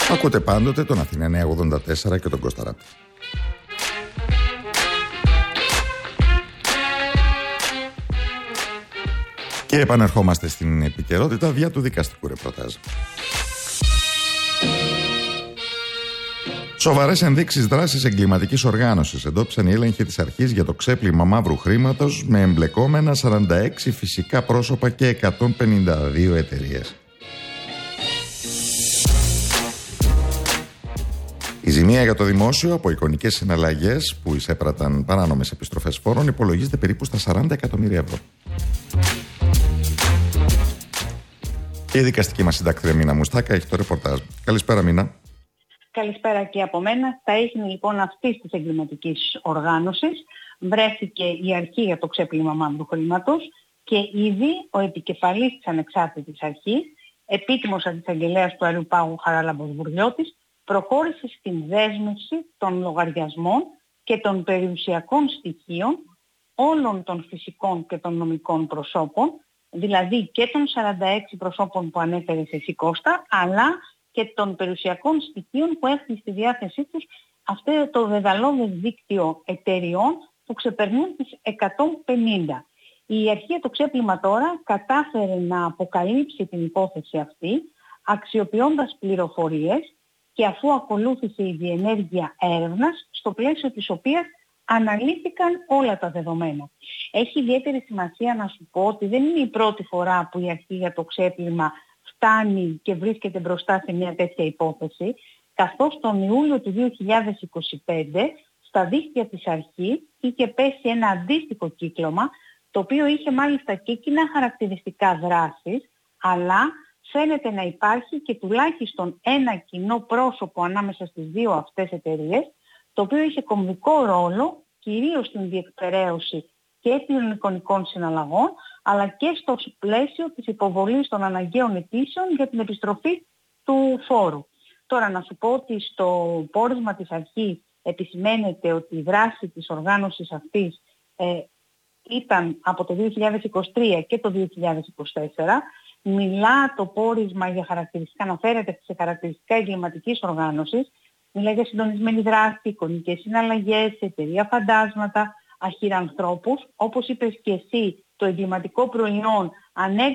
Ακούτε πάντοτε τον Αθήνα 984 και τον Κώστα Ράπτη. Και επανερχόμαστε στην επικαιρότητα δια του δικαστικού ρεπορτάζ. Σοβαρές ενδείξεις δράσης εγκληματικής οργάνωσης εντόπισαν οι έλεγχοι της αρχής για το ξέπλυμα μαύρου χρήματος με εμπλεκόμενα 46 φυσικά πρόσωπα και 152 εταιρείες. Η ζημία για το δημόσιο από εικονικές συναλλαγές που εισέπραταν παράνομες επιστροφές φόρων υπολογίζεται περίπου στα 40 εκατομμύρια ευρώ. Η δικαστική μας συντάκτρια Μίνα Μουστάκα έχει το ρεπορτάζ. Καλησπέρα, Μίνα. Καλησπέρα και από μένα. Στα ίχνη λοιπόν αυτής της εγκληματικής οργάνωσης βρέθηκε η αρχή για το ξέπλυμα μαύρου χρήματος και ήδη ο επικεφαλής της ανεξάρτητης αρχής, επίτιμος αντισαγγελέας του Αριού Πάγου Χαράλαμπος Βουρλιώτης, προχώρησε στην δέσμευση των λογαριασμών και των περιουσιακών στοιχείων όλων των φυσικών και των νομικών προσώπων, δηλαδή και των 46 προσώπων που ανέφερες εσύ, Κώστα, αλλά και των περιουσιακών στοιχείων που έχουν στη διάθεσή τους αυτό το δεδαλώδες δίκτυο εταιριών που ξεπερνούν τις 150. Η αρχή για το ξέπλυμα τώρα κατάφερε να αποκαλύψει την υπόθεση αυτή αξιοποιώντας πληροφορίες και αφού ακολούθησε η διενέργεια έρευνας στο πλαίσιο της οποίας αναλύθηκαν όλα τα δεδομένα. Έχει ιδιαίτερη σημασία να σου πω ότι δεν είναι η πρώτη φορά που η αρχή για το ξέπλυμα φτάνει και βρίσκεται μπροστά σε μια τέτοια υπόθεση, καθώς τον Ιούλιο του 2025 στα δίχτυα της αρχής είχε πέσει ένα αντίστοιχο κύκλωμα, το οποίο είχε μάλιστα και κοινά χαρακτηριστικά δράσης, αλλά φαίνεται να υπάρχει και τουλάχιστον ένα κοινό πρόσωπο ανάμεσα στις δύο αυτές εταιρείες, το οποίο είχε κομβικό ρόλο κυρίως στην διεκπεραίωση και των εικονικών συναλλαγών, αλλά και στο πλαίσιο της υποβολής των αναγκαίων αιτήσεων για την επιστροφή του φόρου. Τώρα να σου πω ότι στο πόρισμα της αρχής επισημαίνεται ότι η δράση της οργάνωσης αυτής ήταν από το 2023 και το 2024. Μιλά το πόρισμα για χαρακτηριστικά, αναφέρεται σε χαρακτηριστικά εγκληματικής οργάνωσης, μιλά για συντονισμένη δράση, εικονικές συναλλαγές, εταιρεία φαντάσματα, αχυρανθρώπους. Όπως είπες και εσύ, το εγκληματικό προϊόν